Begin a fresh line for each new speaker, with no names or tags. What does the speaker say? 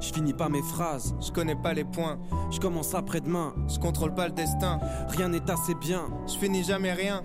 Je finis pas mes phrases,
je connais pas les points,
je commence après-demain,
je contrôle pas le destin,
rien n'est assez bien,
je finis jamais rien.